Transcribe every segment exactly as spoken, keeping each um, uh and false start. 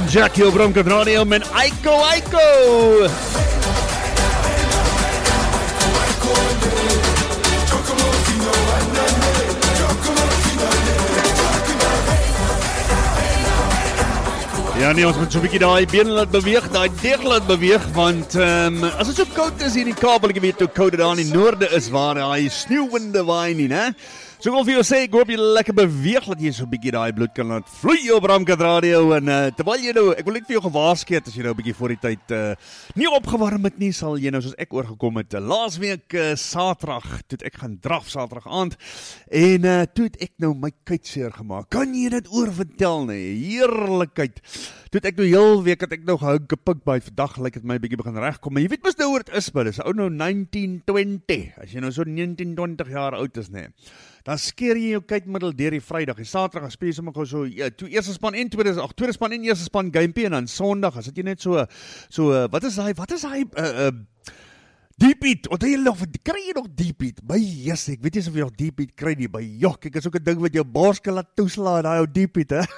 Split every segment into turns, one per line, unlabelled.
Jackie op Bramkat Radio met Aiko Aiko. Ja nee, ons moet so 'n bietjie daai been laat beweeg, daai deeg laat beweeg, want um, as dit so koud is hier in die Kaap, ek weet hoe koud dit daar in die noorde is, waar daai sneeuwwinde waai nie, né? So ek wil vir jou sê, ek hoop jy lekker beweeg, dat jy so 'n bietjie daai bloed kan laat vloei op Bramkat Radio, en uh, terwyl jy nou, ek wil net vir jou gewaarsku het, as jy nou 'n bietjie voor die tyd uh, nie opgewarm het nie, sal jy nou soos ek oorgekom het, uh, laasweek uh, Saterdag, toe ek gaan draf Saterdag aand, en uh, toe het ek nou my kuit seer gemaak, kan jy dit oorvertel nie, heerlikheid, toe het ek nou heel week, het ek nou gehou gepik by, vandag lyk het my bietjie begin regkom, maar jy weet mos nou hoe het is, maar dis ou nou negentien twintig, as jy nou so negentien twintig jaar oud is, nee, dan skeer jy jou kykmiddel deur die Vrydag, die Saterdag speel jy sommer gou so, ja, toe eerste span en tweede, ag, tweede span en eerste span gamepie, en dan Sondag, as het jy net so, so, wat is hy, wat is hy, uh, uh, Deep Eat, wat jy nog, kry jy nog Deep Eat, by yes, ek weet jy of jy nog Deep Eat kry nie, by joh, kijk, is ook een ding wat jou bors kan laat toeslaan, daar jou Deep Eat, hè,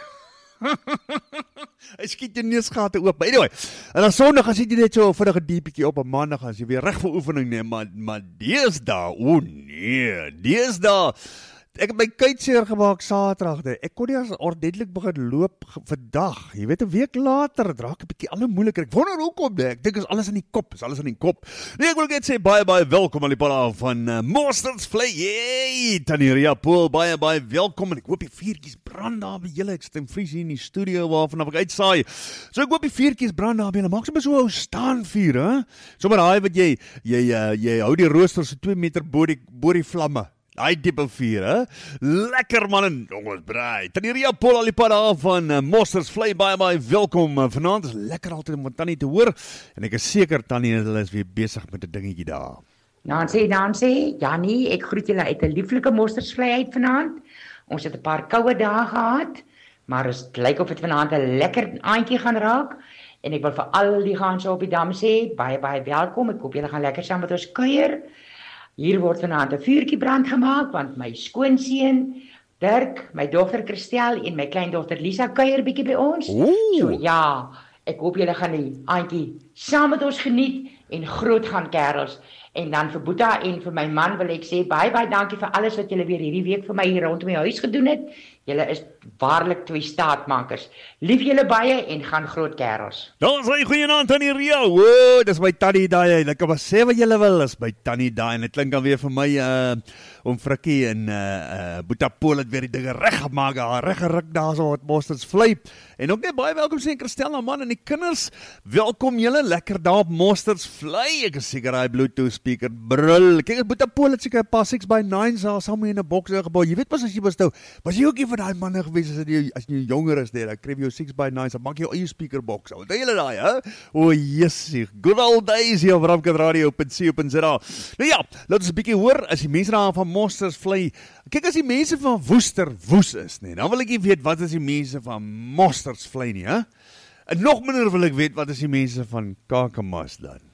hy skiet jou neusgate oop, anyway, en dan Sondag, as jy net so vinnig een diepiekie op, en Maandag, as jy weer recht vir oefening neem, maar, maar deesdae, o oh nee, deesdae, ek het my kuit seer gemaak Saterdag, ek kon nie as ordentlik begin loop vandag, jy weet, een week later, het raak een bykie alle moeiliker, ek wonder hoekom, nee, ek dink is alles in die kop, is alles in die kop, nee, ek wil net sê, baie, baie welkom aan die pala van uh, Mosters Vlei, jee, Tannie Ria Pool, baie, baie welkom, en ek hoop die vierkies brand daar by julle, ek stem vries hier in die studio, waarvan ek uitsaai, so ek hoop die vierkies brand daar by julle, maak sommer so hou staan vier, hè, sommer hy wat jy, jy, uh, jy hou die rooster so twee meter bo die, bo die vlamme, hy diepe vier, hè? Lekker man en jongens braai. Tannie Ria Pool al die pad af van uh, Mosters Vlei, baie baie welkom. Uh, Vanaand is lekker altyd om Tannie te hoor. En ek is seker Tannie hulle is weer besig met 'n dingetjie daar.
Nancy, Nancy, Jannie, ek groet julle uit 'n lieflike Mosters Vlei uit vanaand. Ons het 'n paar koue dae gehad, maar dit lyk of dit vanaand 'n lekker aandjie gaan raak. En ek wil vir al die ganse op die dam sê, baie baie welkom. Ek hoop julle gaan lekker saam met ons kuier. Hier word vanaand 'n vuurtjie brand gemaak, want my skoonseun, Dirk, my dogter Christel en my kleindogter Lisa kuier bietjie by ons.
Ooh.
So ja, ek hoop julle gaan die aandjie saam met ons geniet en groot gaan kerels. En dan vir Boeta en vir my man wil ek sê, baie baie dankie vir alles wat julle weer hierdie week vir my hier rondom my huis gedoen het. Julle is waarlik twee staatmakers. Lief julle baie en gaan groot kerels.
Daar is hy, goeie naam Tannie Ria. Wow, dis my Tannie daai. Ek kan maar sê wat julle wil, dis my Tannie daai. En dit klink dan weer vir my uh om Frikkie en uh, uh Boeta Pool het weer die dinge reg gemaak, reg geruk daar so wat Mosters Vlei. En ook net baie welkom sê Christel en man en die kinders. Welkom julle lekker daar op Mosters Vlei. Ek is seker hy Bluetooth speaker brul. Kyk, Boeta Pool het seker 'n paar six by nines daar saam in 'n boks gebou. Jy weet pas as jy was nou, was jy ook nie van daai manne gewees as jy as jy jonger is net, dan kry jy jou six by nines, dan maak jy jou eie speaker box. Onthou julle daai, hè? O, jessie, good old days hier op Bramkat Radio punt co punt za. Nou ja, laat ons 'n bietjie hoor as die mense daar van Mosters Vlei. Kyk, as die mense van Woester woes is, nee, dan wil ek nie weet wat is die mense van Mosters Vlei nie, hè? En nog minder wil ek weet wat is die mense van Kakamas dan.